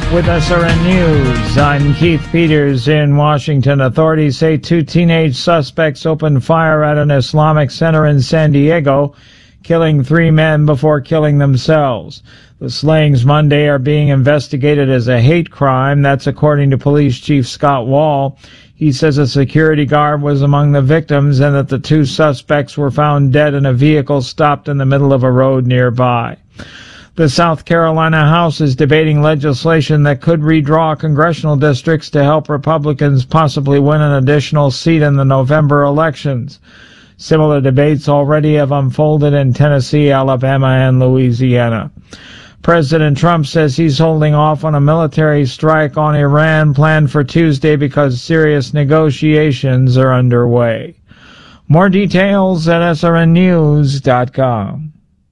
with SRN News. I'm Keith Peters in Washington. Authorities say 2 teenage suspects opened fire at an Islamic center in San Diego, killing 3 men before killing themselves. The slayings Monday are being investigated as a hate crime. That's according to Police Chief Scott Wall. He says a security guard was among the victims and that the 2 suspects were found dead in a vehicle stopped in the middle of a road nearby. The South Carolina House is debating legislation that could redraw congressional districts to help Republicans possibly win an additional seat in the November elections. Similar debates already have unfolded in Tennessee, Alabama, and Louisiana. President Trump says he's holding off on a military strike on Iran planned for Tuesday because serious negotiations are underway. More details at srnnews.com.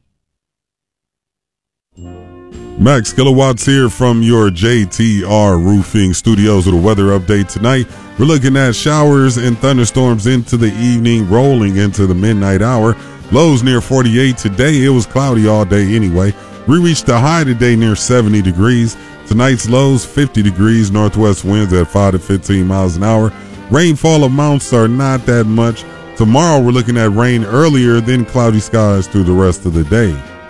Max Kilowatts here from your JTR Roofing Studios with a weather update tonight. We're looking at showers and thunderstorms into the evening, rolling into the midnight hour. Lows near 48 today. It was cloudy all day anyway. We reached a high today near 70 degrees. Tonight's lows 50 degrees. Northwest winds at 5 to 15 miles an hour. Rainfall amounts are not that much. Tomorrow we're looking at rain earlier, then cloudy skies through the rest of the day.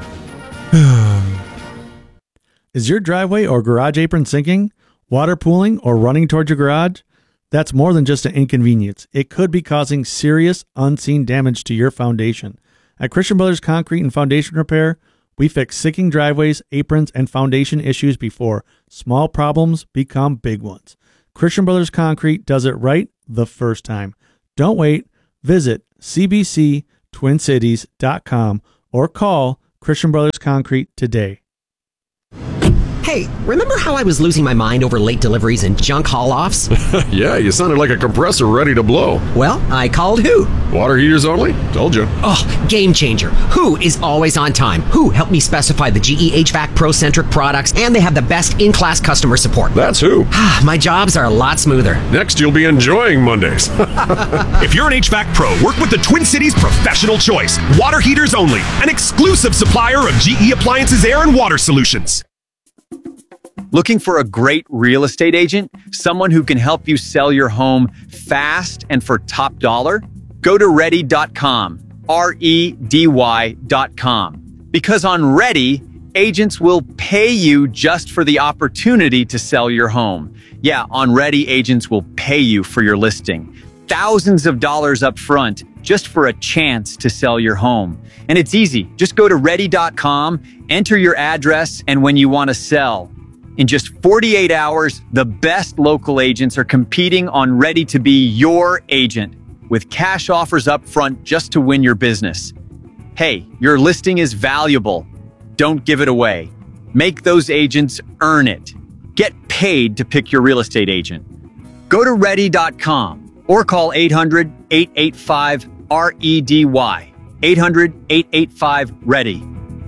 Is your driveway or garage apron sinking, water pooling, or running towards your garage? That's more than just an inconvenience. It could be causing serious, unseen damage to your foundation. At Christian Brothers Concrete and Foundation Repair, we fix sinking driveways, aprons, and foundation issues before small problems become big ones. Christian Brothers Concrete does it right the first time. Don't wait. Visit cbctwincities.com or call Christian Brothers Concrete today. Hey, remember how I was losing my mind over late deliveries and junk haul-offs? Yeah, you sounded like a compressor ready to blow. Well, I called Who. Water heaters only? Told you. Oh, game changer. Who is always on time. Who helped me specify the GE HVAC Pro-centric products, and they have the best in-class customer support. That's Who. My jobs are a lot smoother. Next, you'll be enjoying Mondays. If you're an HVAC pro, work with the Twin Cities Professional Choice. Water heaters only. An exclusive supplier of GE Appliances Air and Water Solutions. Looking for a great real estate agent? Someone who can help you sell your home fast and for top dollar? Go to ready.com, REDY.com. Because on Ready, agents will pay you just for the opportunity to sell your home. Yeah, on Ready, agents will pay you for your listing. Thousands of dollars up front just for a chance to sell your home. And it's easy. Just go to ready.com, enter your address, and when you want to sell. In just 48 hours, the best local agents are competing on Ready to be your agent with cash offers up front just to win your business. Hey, your listing is valuable. Don't give it away. Make those agents earn it. Get paid to pick your real estate agent. Go to ready.com or call 800-885-REDY. 800-885-READY.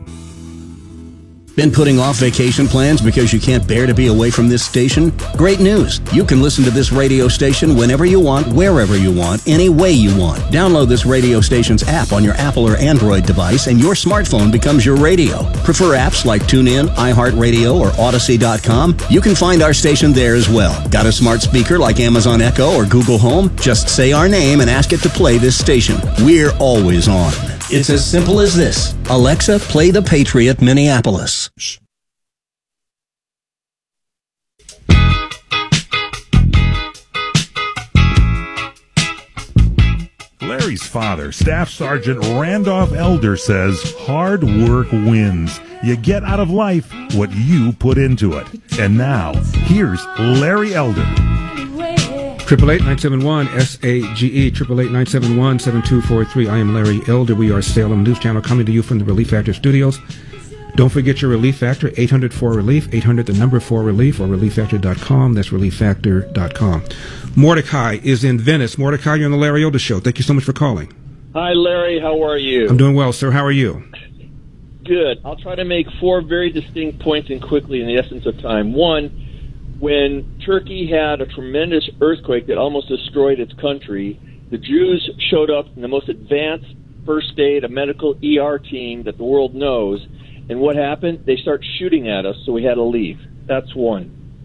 Been putting off vacation plans because you can't bear to be away from this station? Great news! You can listen to this radio station whenever you want, wherever you want, any way you want. Download this radio station's app on your Apple or Android device and your smartphone becomes your radio. Prefer apps like TuneIn, iHeartRadio, or Odyssey.com? You can find our station there as well. Got a smart speaker like Amazon Echo or Google Home? Just say our name and ask it to play this station. We're always on. It's as simple as this. Alexa, play the Patriot Minneapolis. Larry's father, Staff Sergeant Randolph Elder, says hard work wins. You get out of life what you put into it. And now, here's Larry Elder. 888-971-SAGE, 888-971-7243. I am Larry Elder. We are Salem News Channel coming to you from the Relief Factor Studios. Don't forget your Relief Factor, 800-4RELIEF, 800-4RELIEF, or ReliefFactor.com. That's ReliefFactor.com. Mordecai is in Venice. Mordecai, you're on the Larry Elder Show. Thank you so much for calling. Hi, Larry. How are you? I'm doing well, sir. How are you? Good. I'll try to make 4 very distinct points and quickly in the essence of time. One, when Turkey had a tremendous earthquake that almost destroyed its country, the Jews showed up in the most advanced first aid, a medical ER team that the world knows. And what happened? They start shooting at us, so we had to leave. That's one.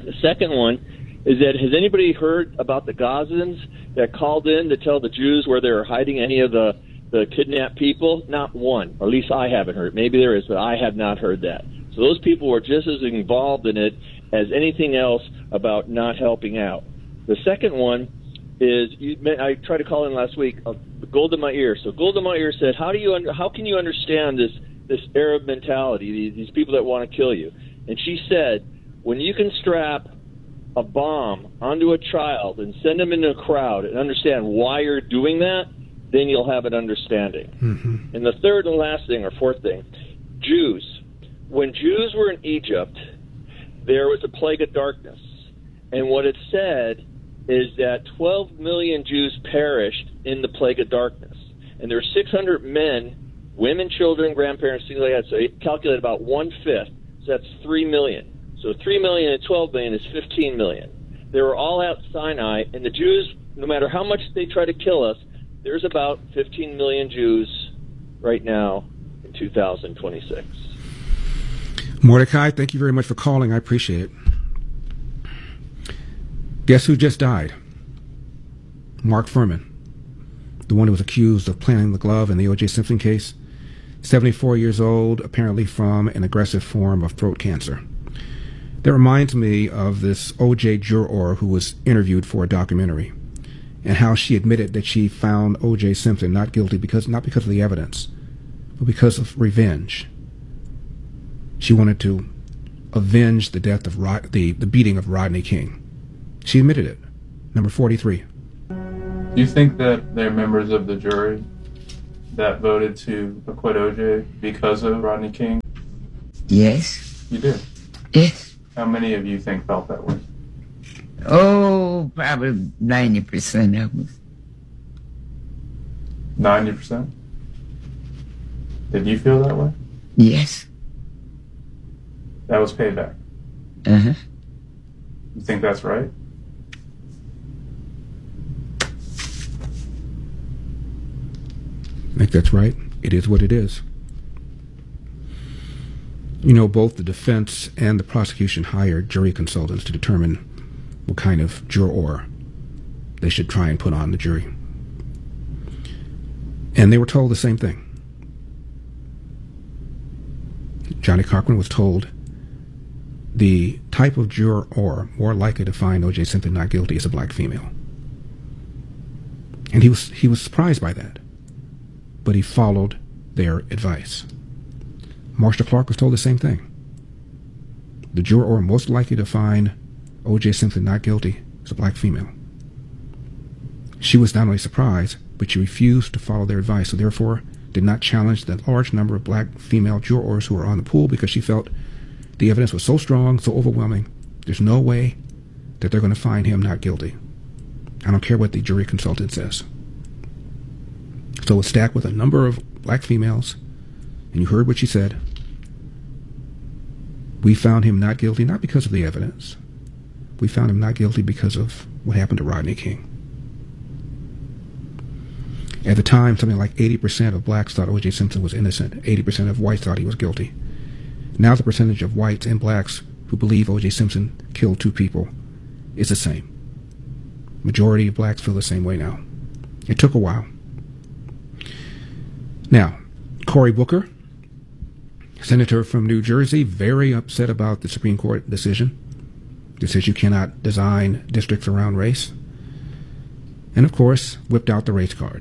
The second one is that, has anybody heard about the Gazans that called in to tell the Jews where they're hiding any of the kidnapped people? Not one, or at least I haven't heard. Maybe there is, but I have not heard that. So those people were just as involved in it as anything else about not helping out. The second one is, I tried to call in last week, Golda Meir. So Golda Meir said, how can you understand this Arab mentality, these people that want to kill you? And she said, when you can strap a bomb onto a child and send them into a crowd and understand why you're doing that, then you'll have an understanding. Mm-hmm. And the third and last thing, or fourth thing, Jews. When Jews were in Egypt, there was a plague of darkness. And what it said is that 12 million Jews perished in the plague of darkness. And there were 600 men, women, children, grandparents, things like that. So it calculated about 1/5. So that's 3 million. So 3 million and 12 million is 15 million. They were all at Sinai, and the Jews, no matter how much they try to kill us, there's about 15 million Jews right now in 2026. Mordecai, thank you very much for calling. I appreciate it. Guess who just died? Mark Furman, the one who was accused of planting the glove in the O.J. Simpson case. 74 years old, apparently from an aggressive form of throat cancer. That reminds me of this O.J. juror who was interviewed for a documentary, and how she admitted that she found O.J. Simpson not guilty not because of the evidence, but because of revenge. She wanted to avenge the death of the beating of Rodney King. She admitted it. Number 43. Do you think that there are members of the jury that voted to acquit O.J. because of Rodney King? Yes. You did? Yes. How many of you think felt that way? Oh, probably 90% of us. 90%? Did you feel that way? Yes. That was payback? Uh-huh. You think that's right? I think that's right. It is what it is. You know, both the defense and the prosecution hired jury consultants to determine what kind of juror they should try and put on the jury. And they were told the same thing. Johnny Cochran was told the type of juror more likely to find O.J. Simpson not guilty is a black female. And he was surprised by that. But he followed their advice. Marsha Clark was told the same thing. The juror most likely to find O.J. Simpson not guilty is a black female. She was not only surprised, but she refused to follow their advice, so therefore did not challenge the large number of black female jurors who were on the pool, because she felt the evidence was so strong, so overwhelming, there's no way that they're going to find him not guilty. I don't care what the jury consultant says. So it's stacked with a number of black females, and you heard what she said. We found him not guilty, not because of the evidence. We found him not guilty because of what happened to Rodney King. At the time, something like 80% of blacks thought O.J. Simpson was innocent. 80% of whites thought he was guilty. Now the percentage of whites and blacks who believe O.J. Simpson killed two people is the same. Majority of blacks feel the same way now. It took a while. Now, Cory Booker, senator from New Jersey, very upset about the Supreme Court decision that says you cannot design districts around race. And of course, whipped out the race card.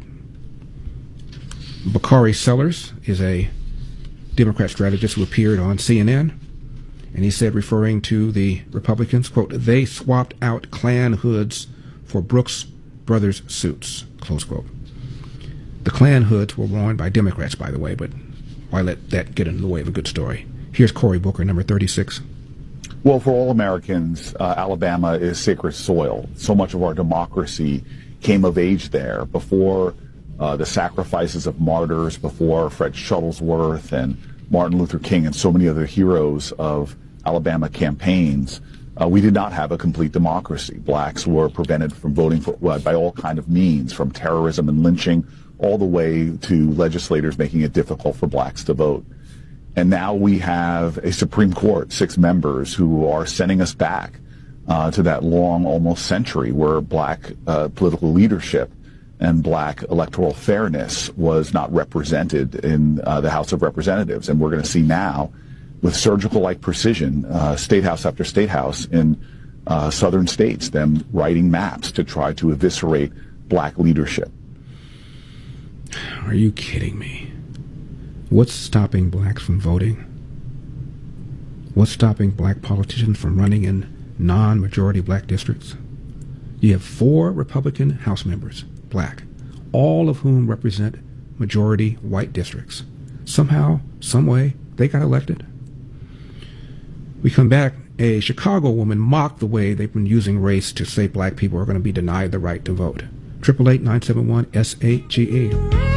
Bakari Sellers is a Democrat strategist who appeared on CNN, and he said, referring to the Republicans, quote, they swapped out Klan hoods for Brooks Brothers suits, close quote. The Klan hoods were worn by Democrats, by the way, but why let that get in the way of a good story? Here's Cory Booker, number 36. Well, for all Americans, Alabama is sacred soil. So much of our democracy came of age there before the sacrifices of martyrs, before Fred Shuttlesworth and Martin Luther King and so many other heroes of Alabama campaigns. We did not have a complete democracy. Blacks were prevented from voting by all kind of means, from terrorism and lynching all the way to legislators making it difficult for blacks to vote. And now we have a Supreme Court, 6 members, who are sending us back to that long, almost century where black political leadership and black electoral fairness was not represented in the House of Representatives. And we're going to see now, with surgical-like precision, state house after state house in southern states, them writing maps to try to eviscerate black leadership. Are you kidding me? What's stopping blacks from voting? What's stopping black politicians from running in non-majority black districts? You have 4 Republican House members, black, all of whom represent majority white districts. Somehow, some way, they got elected. We come back, a Chicago woman mocked the way they've been using race to say black people are going to be denied the right to vote. 888-971-SAGE.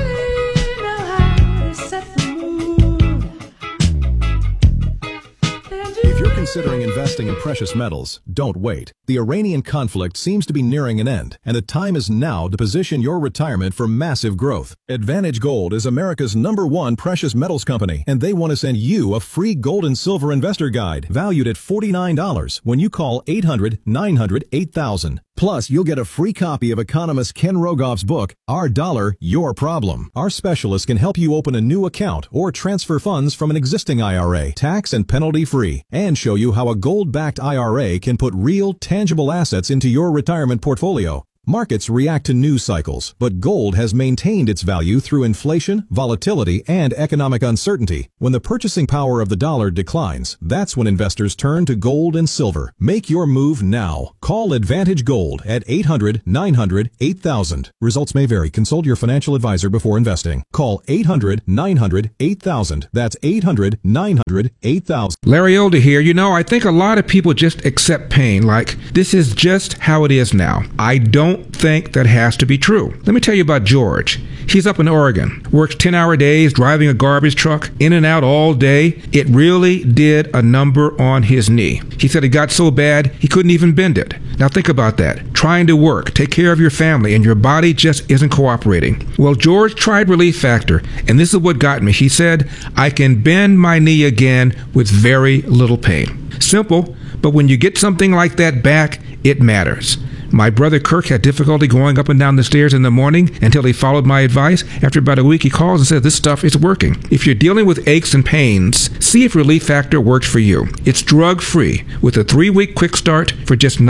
If you're considering investing in precious metals, don't wait. The Iranian conflict seems to be nearing an end, and the time is now to position your retirement for massive growth. Advantage Gold is America's #1 precious metals company, and they want to send you a free gold and silver investor guide valued at $49 when you call 800-900-8000. Plus, you'll get a free copy of economist Ken Rogoff's book, Our Dollar, Your Problem. Our specialists can help you open a new account or transfer funds from an existing IRA, tax and penalty free, and show you how a gold-backed IRA can put real, tangible assets into your retirement portfolio. Markets react to news cycles, but gold has maintained its value through inflation, volatility, and economic uncertainty. When the purchasing power of the dollar declines, that's when investors turn to gold and silver. Make your move now. Call Advantage Gold at 800-900-8000. Results may vary. Consult your financial advisor before investing. Call 800-900-8000. That's 800-900-8000. Larry Elder here. You know, I think a lot of people just accept pain like this is just how it is now. I don't think that has to be true. Let me tell you about George. He's up in Oregon, works 10-hour days, driving a garbage truck, in and out all day. It really did a number on his knee. He said it got so bad he couldn't even bend it. Now think about that. Trying to work, take care of your family, and your body just isn't cooperating. Well, George tried Relief Factor, and this is what got me. He said, I can bend my knee again with very little pain. Simple, but when you get something like that back, it matters. My brother Kirk had difficulty going up and down the stairs in the morning until he followed my advice. After about a week, he calls and says, this stuff is working. If you're dealing with aches and pains, see if Relief Factor works for you. It's drug-free with a 3-week quick start for just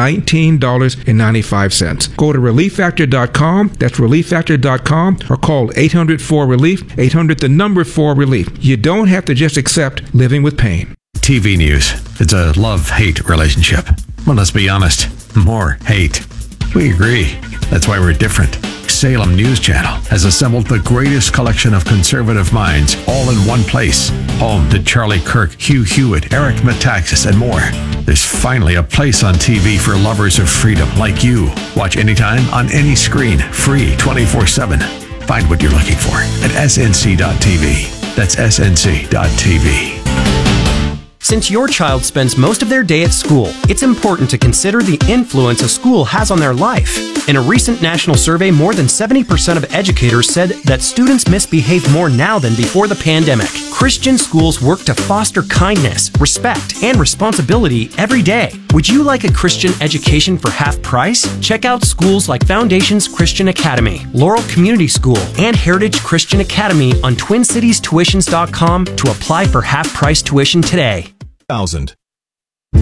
$19.95. Go to ReliefFactor.com. That's ReliefFactor.com, or call 800-4-RELIEF, 800-4-RELIEF. You don't have to just accept living with pain. TV news. It's a love-hate relationship. Well, let's be honest. More hate. We agree. That's why we're different. Salem News Channel has assembled the greatest collection of conservative minds all in one place. Home to Charlie Kirk, Hugh Hewitt, Eric Metaxas, and more. There's finally a place on TV for lovers of freedom like you. Watch anytime on any screen. Free 24/7. Find what you're looking for at snc.tv. That's snc.tv. Since your child spends most of their day at school, it's important to consider the influence a school has on their life. In a recent national survey, more than 70% of educators said that students misbehave more now than before the pandemic. Christian schools work to foster kindness, respect, and responsibility every day. Would you like a Christian education for half price? Check out schools like Foundations Christian Academy, Laurel Community School, and Heritage Christian Academy on TwinCitiesTuitions.com to apply for half price tuition today. 1000.